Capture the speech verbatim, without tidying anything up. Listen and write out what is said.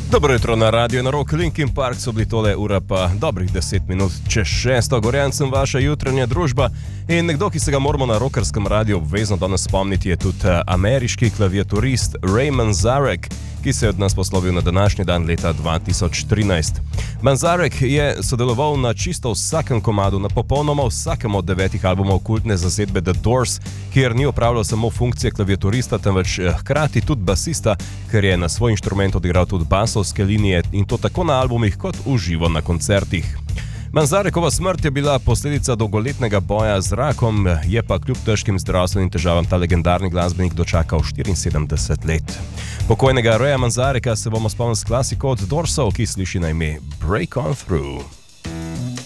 Dobro jutro na Radio na Rock, Linkin Park so bili tole ura pa dobrih deset minut čez šesto. Gorjan sem vaša jutranja družba in nekdo, ki se ga moramo na rockerskem radiju obvezno danes spomniti, je tudi ameriški klaviaturist Ray Manzarek, ki se je od nas poslovil na današnji dan leta dva tisoč trinajst. Manzarek je sodeloval na čisto vsakem komadu, na popolnoma vsakem od devetih albumov kultne zasedbe The Doors, kjer ni opravljal samo funkcije klaviaturista, temveč hkrati tudi basista, ker je na svoj inštrument odigral tudi basovske linije in to tako na albumih kot v živo na koncertih. Manzarekova smrt je bila posledica dolgoletnega boja z rakom, je pa kljub težkim zdravstvenim težavam ta legendarni glasbenik dočakal štiriinsedemdeset let. Pokojnega Raya Manzareka se bomo spomnili s klasiko od Doorsov, ki sliši na ime Break On Through.